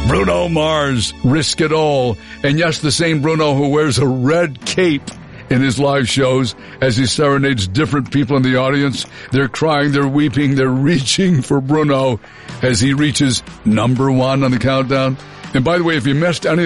Bruno Mars, Risk It All. And yes, the same Bruno who wears a red cape in his live shows as he serenades different people in the audience. They're crying, they're weeping, they're reaching for Bruno as he reaches number 1 on the countdown. And by the way, if you missed any